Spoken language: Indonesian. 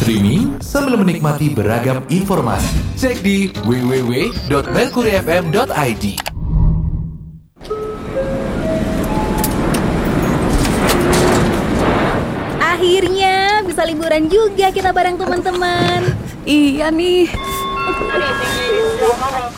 streaming sambil menikmati beragam informasi. Cek di www.mercuryfm.id. Akhirnya bisa liburan juga kita bareng teman-teman. Iya nih.